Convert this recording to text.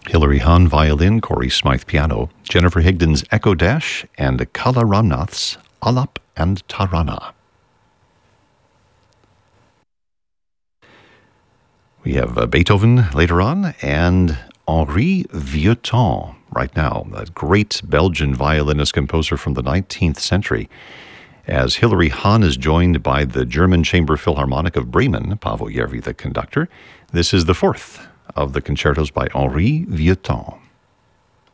Hilary Hahn violin, Corey Smythe piano, Jennifer Higdon's Echo Dash, and Kala Ramnath's Alap and Tarana. We have Beethoven later on, and Henri Vieuxtemps right now, a great Belgian violinist-composer from the 19th century. As Hilary Hahn is joined by the German Chamber Philharmonic of Bremen, Paavo Järvi the conductor, this is the fourth of the concertos by Henri Vieuxtemps.